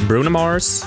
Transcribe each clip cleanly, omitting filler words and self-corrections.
Bruno Mars,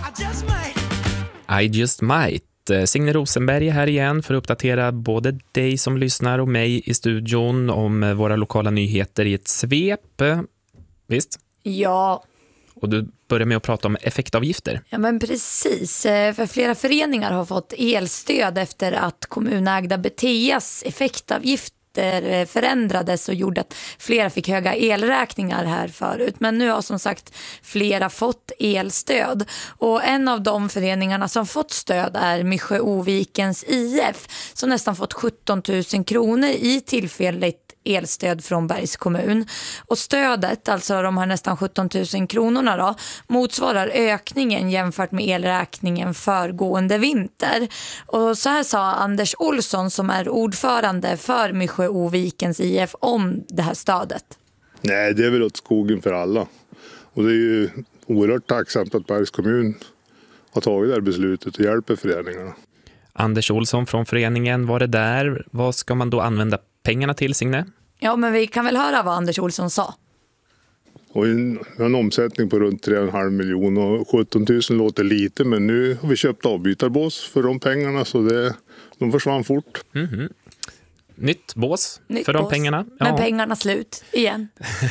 I just might. Signe Rosenberg här igen för att uppdatera både dig som lyssnar och mig i studion om våra lokala nyheter i ett svep. Visst? Ja. Och du börjar med att prata om effektavgifter. Ja, men precis. För flera föreningar har fått elstöd efter att kommunägda Beteas effektavgifter förändrades och gjorde att flera fick höga elräkningar här förut. Men nu har som sagt flera fått elstöd. Och en av de föreningarna som fått stöd är Mysjö-Ovikens IF som nästan fått 17 000 kronor i tillfälligt elstöd från Bergs kommun. Och stödet, alltså de här nästan 17 000 kronorna då, motsvarar ökningen jämfört med elräkningen föregående vinter. Och så här sa Anders Olsson som är ordförande för Mysjö-Ovikens IF om det här stödet. Nej, det är väl åt skogen för alla. Och det är ju oerhört tacksamt att Bergs kommun har tagit det här beslutet och hjälper föreningarna. Anders Olsson från föreningen var det där. Vad ska man då använda pengarna till, Signe? Ja, men vi kan väl höra vad Anders Olsson sa. Och en omsättning på runt 3,5 miljoner och 17 000 låter lite, men nu har vi köpt avbytarbås för de pengarna så de försvann fort. Mm-hmm. Nytt bås för bås. De pengarna. Ja. Men pengarna slut igen.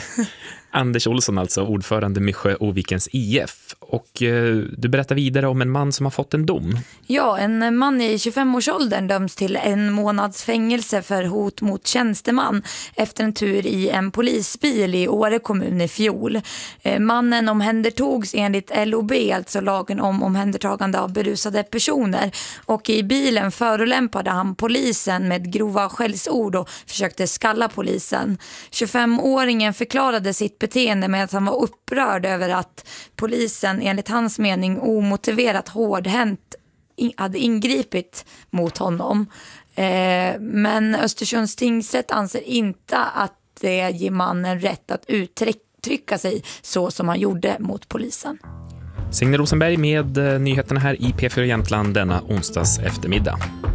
Anders Olsson alltså, ordförande Mysjö-Ovikens IF. Och du berättar vidare om en man som har fått en dom. Ja, en man i 25-årsåldern döms till 1 månads fängelse för hot mot tjänsteman efter en tur i en polisbil i Åre kommun i fjol. Mannen omhändertogs enligt LOB, alltså lagen om omhändertagande av berusade personer. Och i bilen förolämpade han polisen med grova skällsord och försökte skalla polisen. 25-åringen förklarade sitt beteende med att han var upprörd över att polisen enligt hans mening omotiverat hårdhänt hade ingripit mot honom. Men Östersunds tingsrätt anser inte att det ger mannen rätt att uttrycka sig så som han gjorde mot polisen. Signe Rosenberg med nyheterna här i P4 Jämtland denna onsdags eftermiddag.